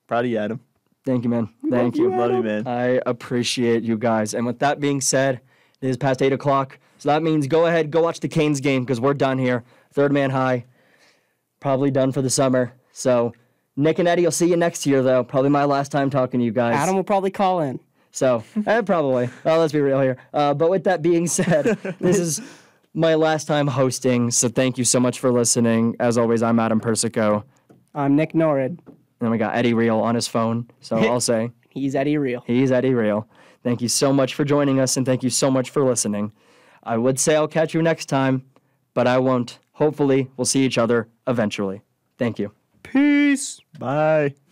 Proud of you, Adam. Thank you, man. Thank you. Love you, man. I appreciate you guys. And with that being said, it is past 8 o'clock. So that means go ahead, go watch the Canes game because we're done here. Third Man High, probably done for the summer. So Nick and Eddie, I'll see you next year, though. Probably my last time talking to you guys. Adam will probably call in. So, probably. Well, let's be real here. But with that being said, this is my last time hosting. So thank you so much for listening. As always, I'm Adam Persico. I'm Nick Norrid. And we got Eddie Real on his phone. So I'll say. He's Eddie Real. He's Eddie Real. Thank you so much for joining us, and thank you so much for listening. I would say I'll catch you next time, but I won't. Hopefully, we'll see each other eventually. Thank you. Peace. Bye.